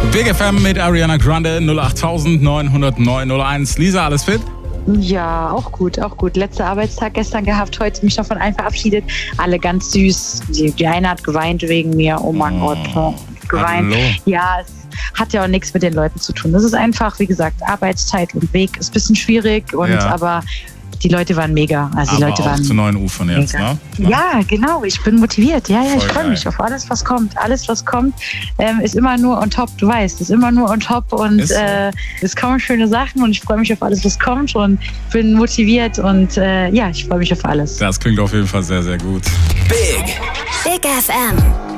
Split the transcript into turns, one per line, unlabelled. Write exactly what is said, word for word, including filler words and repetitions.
Big F M mit Ariana Grande, null acht neun null neun null eins. Lisa, alles fit?
Ja, auch gut, auch gut. Letzter Arbeitstag gestern gehabt, heute mich noch von allen verabschiedet. Alle ganz süß. Die, die eine hat geweint wegen mir. Oh mein oh, Gott, geweint. Hallo. Ja, es hat ja auch nichts mit den Leuten zu tun. Das ist einfach, wie gesagt, Arbeitszeit und Weg ist ein bisschen schwierig. Und ja. aber die Leute waren mega. Also die
aber
Leute
auch
waren
zu neuen Ufern jetzt, ne?
Ja, genau. Ich bin motiviert. Ja, ja, ich freue mich auf alles, was kommt. Alles, was kommt, ähm, ist immer nur on top. Du weißt, ist immer nur on top und so. äh, es kommen schöne Sachen und ich freue mich auf alles, was kommt und bin motiviert und äh, ja, ich freue mich auf alles.
Das klingt auf jeden Fall sehr, sehr gut.
Big, Big F M.